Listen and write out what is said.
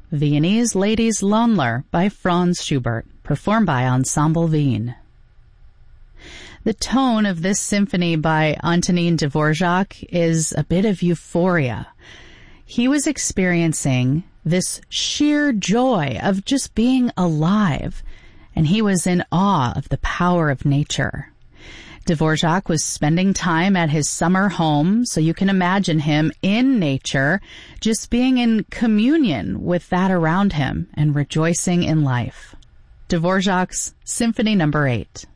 Viennese Ladies Lommler by Franz Schubert, performed by Ensemble Wien. The tone of this symphony by Antonin Dvorak is a bit of euphoria. He was experiencing this sheer joy of just being alive, and he was in awe of the power of nature. Dvorak was spending time at his summer home, so you can imagine him in nature, just being in communion with that around him and rejoicing in life. Dvorak's Symphony No. 8.